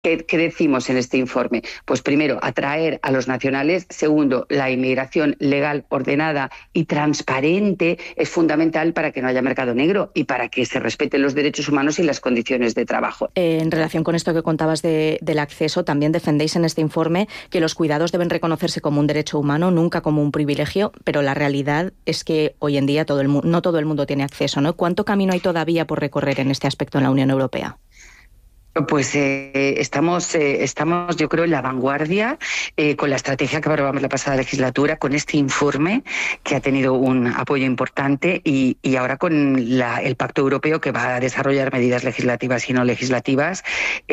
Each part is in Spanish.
¿Qué decimos en este informe? Pues primero, atraer a los nacionales. Segundo, la inmigración legal, ordenada y transparente es fundamental para que no haya mercado negro y para que se respeten los derechos humanos y las condiciones de trabajo. En relación con esto que contabas del acceso, también defendéis en este informe que los cuidados deben reconocerse como un derecho humano, nunca como un privilegio, pero la realidad es que hoy en día no todo el mundo tiene acceso, ¿no? ¿Cuánto camino hay todavía por recorrer en este aspecto en la Unión Europea? Pues estamos, yo creo, en la vanguardia con la estrategia que aprobamos la pasada legislatura, con este informe que ha tenido un apoyo importante y ahora con el Pacto Europeo que va a desarrollar medidas legislativas y no legislativas,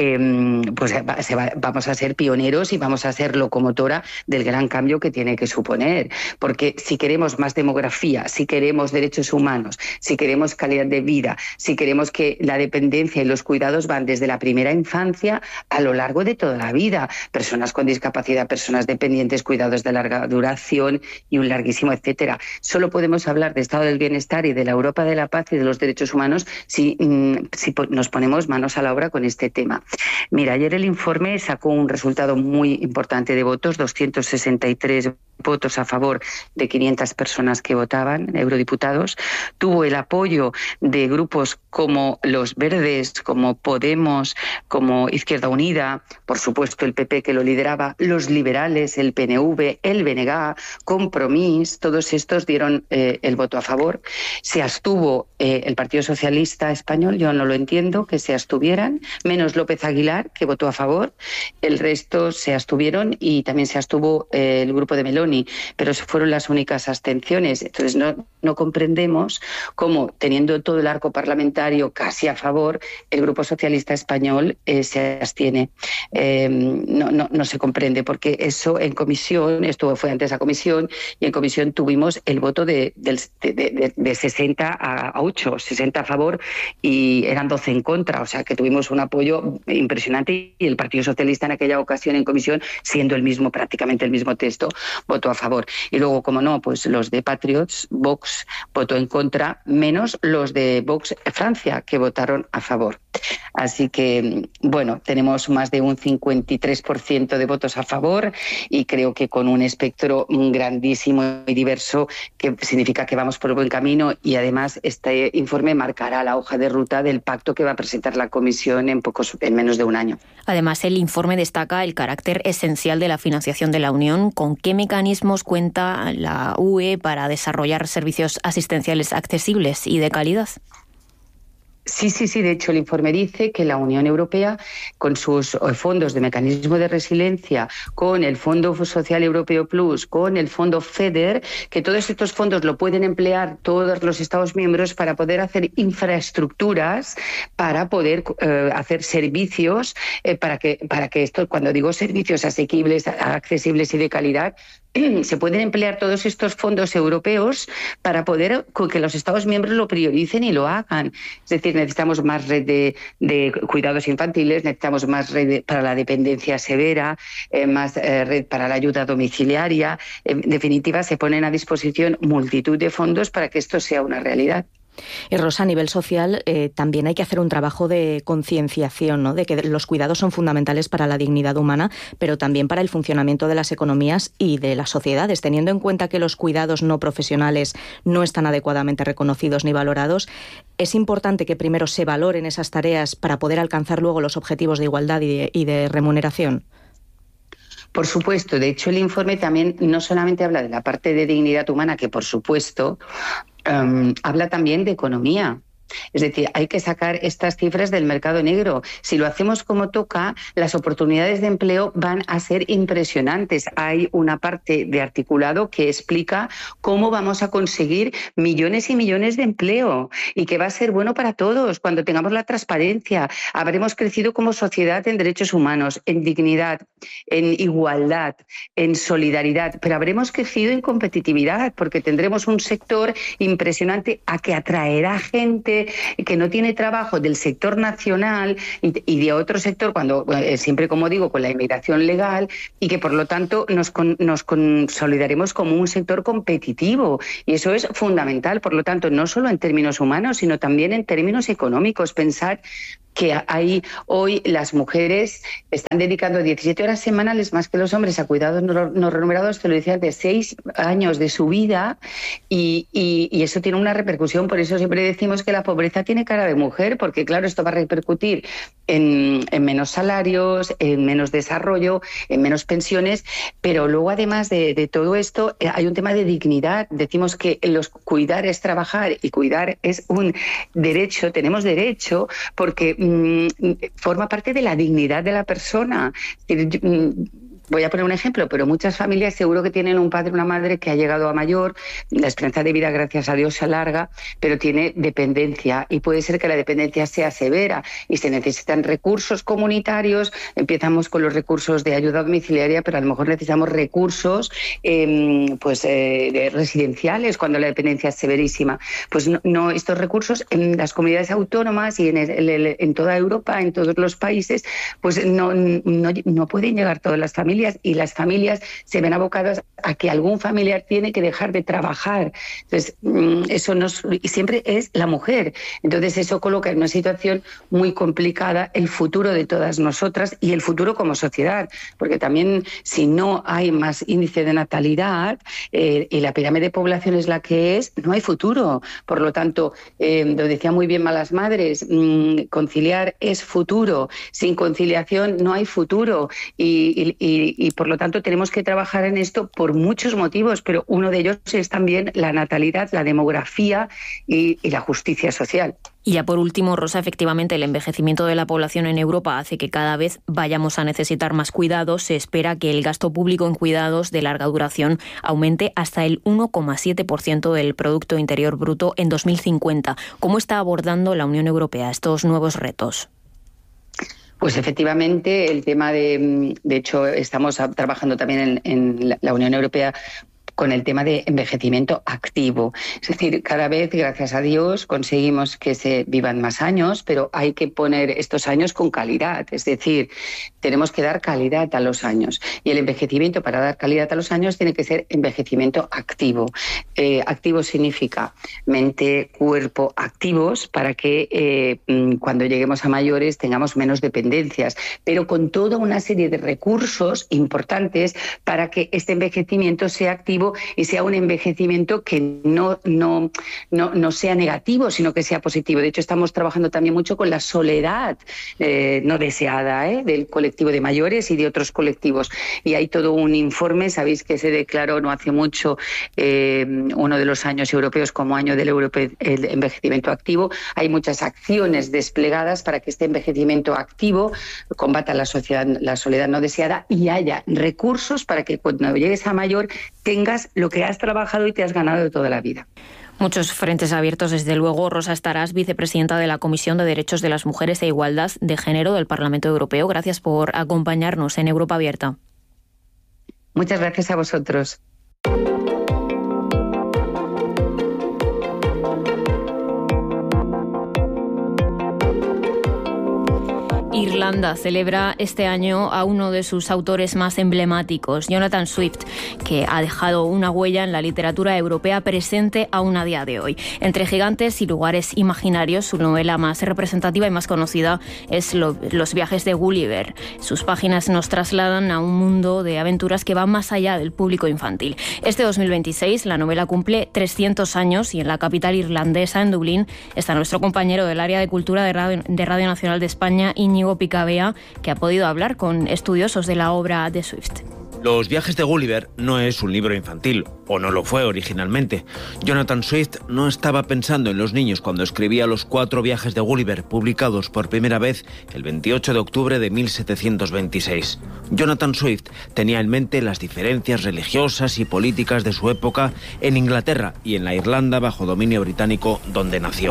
vamos a ser pioneros y vamos a ser locomotora del gran cambio que tiene que suponer. Porque si queremos más demografía, si queremos derechos humanos, si queremos calidad de vida, si queremos que la dependencia y los cuidados van desde la primera infancia a lo largo de toda la vida. Personas con discapacidad, personas dependientes, cuidados de larga duración y un larguísimo etcétera. Solo podemos hablar de estado del bienestar y de la Europa de la paz y de los derechos humanos si nos ponemos manos a la obra con este tema. Mira, ayer el informe sacó un resultado muy importante de votos, 263 votos a favor de 500 personas que votaban, eurodiputados. Tuvo el apoyo de grupos como los Verdes, como Podemos, como Izquierda Unida, por supuesto el PP que lo lideraba, los liberales, el PNV, el BNG, Compromís, todos estos dieron el voto a favor. Se abstuvo el Partido Socialista Español, yo no lo entiendo que se abstuvieran, menos López Aguilar, que votó a favor, el resto se abstuvieron y también se abstuvo el grupo de Meloni, pero fueron las únicas abstenciones. Entonces no comprendemos cómo, teniendo todo el arco parlamentario casi a favor, el Grupo Socialista Español se abstiene. No se comprende, porque eso en comisión, esto fue antes a comisión, y en comisión tuvimos el voto de 60 a 8, 60 a favor y eran 12 en contra, o sea que tuvimos un apoyo impresionante y el Partido Socialista en aquella ocasión en comisión, siendo prácticamente el mismo texto, votó a favor. Y luego, como no, pues los de Patriots, Vox votó en contra, menos los de Vox Francia, que votaron a favor. Así que, bueno, tenemos más de un 53% de votos a favor y creo que con un espectro grandísimo y diverso, que significa que vamos por el buen camino, y además este informe marcará la hoja de ruta del pacto que va a presentar la Comisión en menos de un año. Además, el informe destaca el carácter esencial de la financiación de la Unión. ¿Con qué mecanismos cuenta la UE para desarrollar servicios asistenciales accesibles y de calidad? Sí. De hecho, el informe dice que la Unión Europea, con sus fondos de mecanismo de resiliencia, con el Fondo Social Europeo Plus, con el Fondo FEDER, que todos estos fondos lo pueden emplear todos los Estados miembros para poder hacer infraestructuras, para poder hacer servicios, para que esto, cuando digo servicios asequibles, accesibles y de calidad, se pueden emplear todos estos fondos europeos para poder que los Estados miembros lo prioricen y lo hagan. Es decir, necesitamos más red de cuidados infantiles, necesitamos más red para la dependencia severa, más red para la ayuda domiciliaria. En definitiva, se ponen a disposición multitud de fondos para que esto sea una realidad. Y Rosa, a nivel social también hay que hacer un trabajo de concienciación, ¿no?, de que los cuidados son fundamentales para la dignidad humana, pero también para el funcionamiento de las economías y de las sociedades. Teniendo en cuenta que los cuidados no profesionales no están adecuadamente reconocidos ni valorados, es importante que primero se valoren esas tareas para poder alcanzar luego los objetivos de igualdad y de remuneración. Por supuesto, de hecho el informe también no solamente habla de la parte de dignidad humana, que por supuesto, habla también de economía. Es decir, hay que sacar estas cifras del mercado negro. Si lo hacemos como toca, las oportunidades de empleo van a ser impresionantes. Hay una parte de articulado que explica cómo vamos a conseguir millones y millones de empleo y que va a ser bueno para todos. Cuando tengamos la transparencia, habremos crecido como sociedad en derechos humanos, en dignidad, en igualdad, en solidaridad, pero habremos crecido en competitividad porque tendremos un sector impresionante a que atraerá gente gente que no tiene trabajo del sector nacional y de otro sector, cuando siempre, como digo, con la inmigración legal, y que por lo tanto nos consolidaremos como un sector competitivo. Y eso es fundamental, por lo tanto, no solo en términos humanos, sino también en términos económicos. Pensar que hoy las mujeres están dedicando 17 horas semanales más que los hombres a cuidados no remunerados, te lo decía, de 6 años de su vida, y eso tiene una repercusión. Por eso siempre decimos que la pobreza tiene cara de mujer, porque claro, esto va a repercutir en menos salarios, en menos desarrollo, en menos pensiones, pero luego además de todo esto hay un tema de dignidad. Decimos que cuidar es trabajar y cuidar es un derecho, tenemos derecho, porque forma parte de la dignidad de la persona. Voy a poner un ejemplo, pero muchas familias seguro que tienen un padre o una madre que ha llegado a mayor, la esperanza de vida, gracias a Dios, se alarga, pero tiene dependencia, y puede ser que la dependencia sea severa y se necesitan recursos comunitarios. Empezamos con los recursos de ayuda domiciliaria, pero a lo mejor necesitamos recursos residenciales cuando la dependencia es severísima. Pues no, estos recursos en las comunidades autónomas y en toda Europa, en todos los países, pues no pueden llegar todas las familias, y las familias se ven abocadas a que algún familiar tiene que dejar de trabajar. Entonces, y siempre es la mujer. Entonces, eso coloca en una situación muy complicada el futuro de todas nosotras y el futuro como sociedad, porque también si no hay más índice de natalidad y la pirámide de población es la que es, no hay futuro. Por lo tanto, lo decía muy bien Malas Madres, conciliar es futuro. Sin conciliación no hay futuro, y por lo tanto tenemos que trabajar en esto por muchos motivos, pero uno de ellos es también la natalidad, la demografía y la justicia social. Y ya por último, Rosa, efectivamente el envejecimiento de la población en Europa hace que cada vez vayamos a necesitar más cuidados. Se espera que el gasto público en cuidados de larga duración aumente hasta el 1,7% del Producto Interior Bruto en 2050. ¿Cómo está abordando la Unión Europea estos nuevos retos? Pues efectivamente, el tema de hecho, estamos trabajando también en la Unión Europea con el tema de envejecimiento activo. Es decir, cada vez, gracias a Dios, conseguimos que se vivan más años, pero hay que poner estos años con calidad. Es decir, tenemos que dar calidad a los años. Y el envejecimiento, para dar calidad a los años, tiene que ser envejecimiento activo. Activo significa mente, cuerpo activos, para que cuando lleguemos a mayores tengamos menos dependencias, pero con toda una serie de recursos importantes para que este envejecimiento sea activo y sea un envejecimiento que no sea negativo, sino que sea positivo. De hecho, estamos trabajando también mucho con la soledad no deseada del colectivo de mayores y de otros colectivos. Y hay todo un informe, sabéis que se declaró no hace mucho uno de los años europeos como año del el envejecimiento activo. Hay muchas acciones desplegadas para que este envejecimiento activo combata la soledad no deseada y haya recursos para que cuando llegues a mayor tengas lo que has trabajado y te has ganado toda la vida. Muchos frentes abiertos, desde luego. Rosa Estaràs, vicepresidenta de la Comisión de Derechos de las Mujeres e Igualdad de Género del Parlamento Europeo. Gracias por acompañarnos en Europa Abierta. Muchas gracias a vosotros. Irlanda celebra este año a uno de sus autores más emblemáticos, Jonathan Swift, que ha dejado una huella en la literatura europea presente aún a día de hoy. Entre gigantes y lugares imaginarios, su novela más representativa y más conocida es Los viajes de Gulliver. Sus páginas nos trasladan a un mundo de aventuras que va más allá del público infantil. Este 2026 la novela cumple 300 años y en la capital irlandesa, en Dublín, está nuestro compañero del área de cultura de Radio Nacional de España, Íñigo Picabea, que ha podido hablar con estudiosos de la obra de Swift. Los viajes de Gulliver no es un libro infantil, o no lo fue originalmente. Jonathan Swift no estaba pensando en los niños cuando escribía Los 4 viajes de Gulliver, publicados por primera vez el 28 de octubre de 1726. Jonathan Swift tenía en mente las diferencias religiosas y políticas de su época en Inglaterra y en la Irlanda bajo dominio británico, donde nació.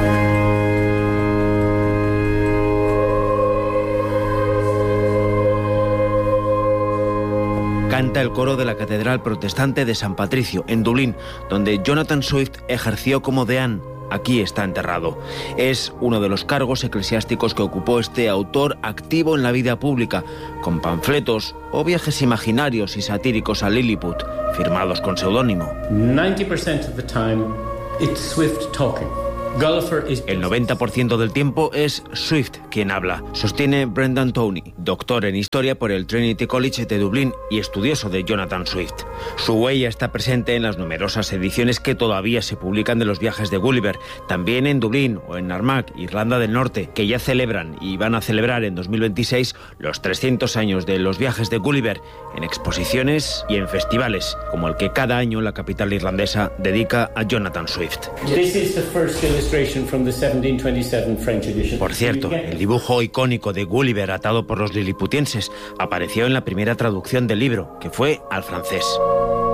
Canta el coro de la Catedral Protestante de San Patricio, en Dublín, donde Jonathan Swift ejerció como deán. aquí está enterrado. Es uno de los cargos eclesiásticos que ocupó este autor activo en la vida pública, con panfletos o viajes imaginarios y satíricos a Lilliput, firmados con seudónimo. 90% of the time, it's Swift talking. El 90% del tiempo es Swift quien habla, sostiene Brendan Towney, doctor en historia por el Trinity College de Dublín y estudioso de Jonathan Swift. Su huella está presente en las numerosas ediciones que todavía se publican de los viajes de Gulliver, también en Dublín o en Armagh, Irlanda del Norte, que ya celebran y van a celebrar en 2026 los 300 años de los viajes de Gulliver, en exposiciones y en festivales, como el que cada año la capital irlandesa dedica a Jonathan Swift. Por cierto, el dibujo icónico de Gulliver atado por los liliputienses apareció en la primera traducción del libro, que fue al francés.